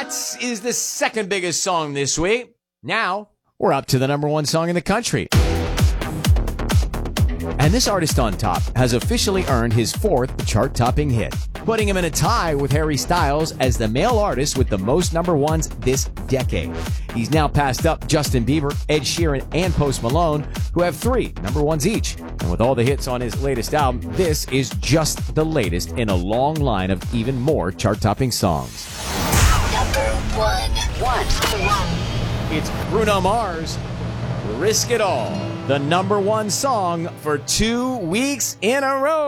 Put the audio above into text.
That is the second biggest song this week. Now, we're up to the number one song in the country. And this artist on top has officially earned his fourth chart-topping hit, putting him in a tie with Harry Styles as the male artist with the most number ones this decade. He's now passed up Justin Bieber, Ed Sheeran, and Post Malone, who have 3 number ones each. And with all the hits on his latest album, this is just the latest in a long line of even more chart-topping songs. Number one. It's Bruno Mars, Risk It All, the number one song for 2 weeks in a row.